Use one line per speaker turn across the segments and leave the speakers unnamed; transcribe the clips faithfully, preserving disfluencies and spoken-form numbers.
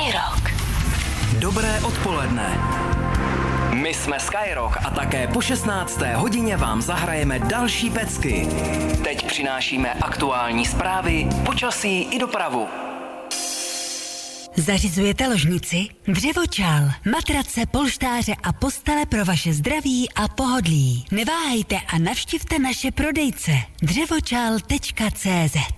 Skyrock.
Dobré odpoledne. My jsme Skyrock a také po šestnácté hodině vám zahrajeme další pecky. Teď přinášíme aktuální zprávy, počasí i dopravu.
Zařizujete ložnici, dřevočál, matrace, polštáře a postele pro vaše zdraví a pohodlí. Neváhejte a navštivte naše prodejce dřevočál tečka cé zet.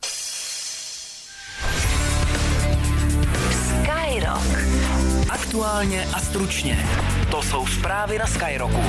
Skyrock.
Aktuálně a stručně. To jsou zprávy na Skyrocku.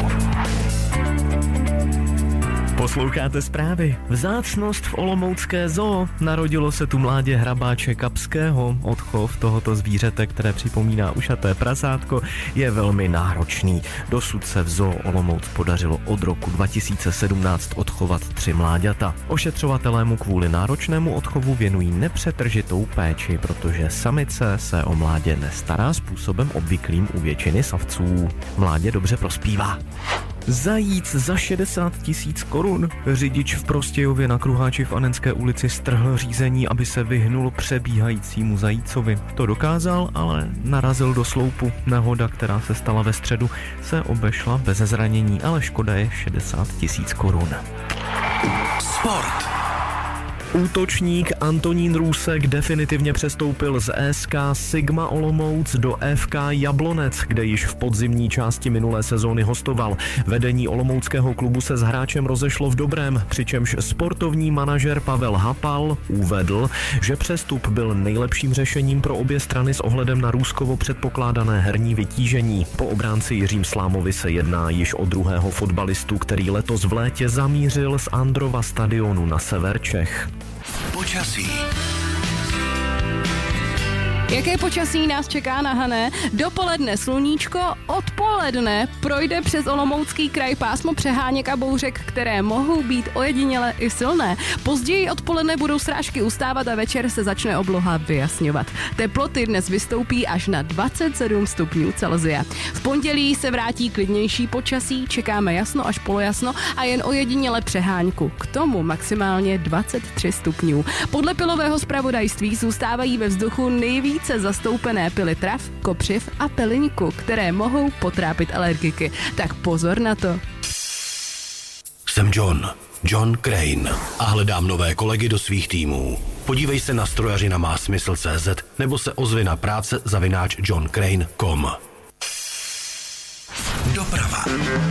Posloucháte zprávy. Vzácnost v olomoucké zoo. Narodilo se tu mládě hrabáče kapského. Odchov tohoto zvířete, které připomíná ušaté prasátko, je velmi náročný. Dosud se v zoo Olomouc podařilo od roku dva tisíce sedmnáct odchovat tři mláďata. Ošetřovatelé mu kvůli náročnému odchovu věnují nepřetržitou péči, protože samice se o mládě nestará způsobem obvyklým u většiny savců. Mládě dobře prospívá. Zajíc za šedesát tisíc korun. Řidič v Prostějově na Kruháči v Anenské ulici strhl řízení, aby se vyhnul přebíhajícímu zajícovi. To dokázal, ale narazil do sloupu. Nehoda, která se stala ve středu, se obešla bez zranění, ale škoda je šedesát tisíc korun.
Sport.
Útočník Antonín Růsek definitivně přestoupil z é es ká Sigma Olomouc do ef ká Jablonec, kde již v podzimní části minulé sezóny hostoval. Vedení olomouckého klubu se s hráčem rozešlo v dobrém, přičemž sportovní manažer Pavel Hapal uvedl, že přestup byl nejlepším řešením pro obě strany s ohledem na Růskovo předpokládané herní vytížení. Po obránci Jiřím Slámovi se jedná již o druhého fotbalistu, který letos v létě zamířil z Androva stadionu na sever Čech.
Počasí.
Jaké počasí nás čeká na Hané? Dopoledne sluníčko, odpoledne projde přes Olomoucký kraj pásmo přeháněk a bouřek, které mohou být ojediněle i silné. Později odpoledne budou srážky ustávat a večer se začne obloha vyjasňovat. Teploty dnes vystoupí až na dvacet sedm stupňů Celsia. V pondělí se vrátí klidnější počasí, čekáme jasno až polojasno a jen ojediněle přehánku. K tomu maximálně dvacet tři stupňů. Podle pilového zpravodajství zůstávají ve vzduchu nejvíc se zastoupené pily trav, kopřiv a peleňku, které mohou potrápit alergiky. Tak pozor na to.
Jsem John, John Crane a hledám nové kolegy do svých týmů. Podívej se na strojařina má smysl tečka cé zet nebo se ozvi na práce zavináč john crane tečka com.
Doprava.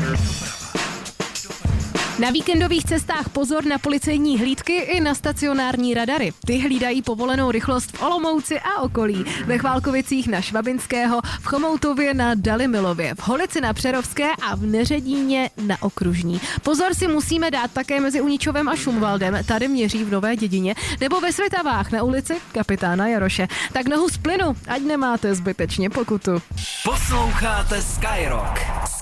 Na víkendových cestách pozor na policejní hlídky i na stacionární radary. Ty hlídají povolenou rychlost v Olomouci a okolí, ve Chválkovicích na Švabinského, v Chomoutově na Dalimilově, v Holici na Přerovské a v Neředíně na Okružní. Pozor si musíme dát také mezi Uničovem a Šumvaldem, tady měří v Nové Dědině, nebo ve Svitavách na ulici Kapitána Jaroše. Tak nohu z plynu, ať nemáte zbytečně pokutu.
Posloucháte Skyrock.